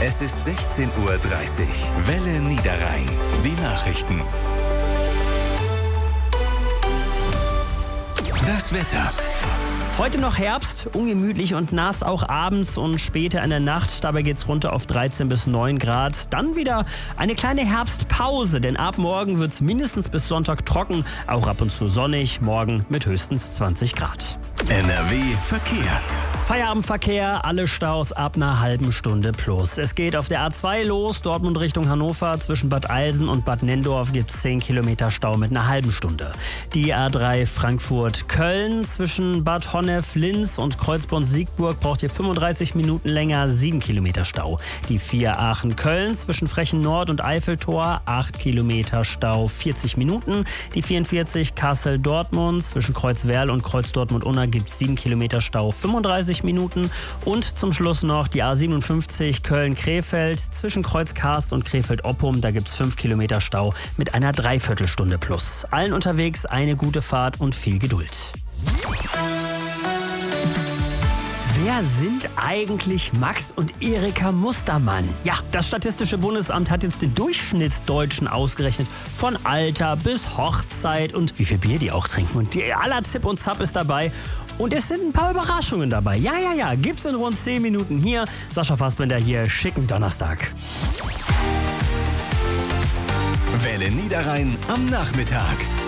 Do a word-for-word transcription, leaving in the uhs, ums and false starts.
Es ist sechzehn Uhr dreißig. Welle Niederrhein. Die Nachrichten. Das Wetter. Heute noch Herbst, ungemütlich und nass, auch abends und später in der Nacht. Dabei geht's runter auf dreizehn bis neun Grad. Dann wieder eine kleine Herbstpause, denn ab morgen wird's mindestens bis Sonntag trocken, auch ab und zu sonnig, morgen mit höchstens zwanzig Grad. N R W Verkehr. Feierabendverkehr, alle Staus ab einer halben Stunde plus. Es geht auf der A zwei los, Dortmund Richtung Hannover. Zwischen Bad Eilsen und Bad Nenndorf gibt es zehn Kilometer Stau mit einer halben Stunde. Die A drei Frankfurt-Köln zwischen Bad Honnef, Linz und Kreuzbond-Siegburg braucht ihr fünfunddreißig Minuten länger, sieben Kilometer Stau. Die vier Aachen-Köln zwischen Frechen Nord und Eiffeltor, acht Kilometer Stau, vierzig Minuten. Die vierundvierzig Kassel-Dortmund zwischen Kreuzwerl und Kreuz-Dortmund-Unna gibt es sieben Kilometer Stau, fünfunddreißig Minuten. Und zum Schluss noch die A siebenundfünfzig Köln-Krefeld zwischen Kreuzkarst und Krefeld-Oppum. Da gibt es fünf Kilometer Stau mit einer Dreiviertelstunde plus. Allen unterwegs eine gute Fahrt und viel Geduld. Wer sind eigentlich Max und Erika Mustermann? Ja, das Statistische Bundesamt hat jetzt den Durchschnittsdeutschen ausgerechnet. Von Alter bis Hochzeit und wie viel Bier die auch trinken. Und die aller Zip und Zap ist dabei. Und es sind ein paar Überraschungen dabei. Ja, ja, ja, gibt's in rund zehn Minuten hier. Sascha Fassbender hier, schicken Donnerstag. Welle Niederrhein am Nachmittag.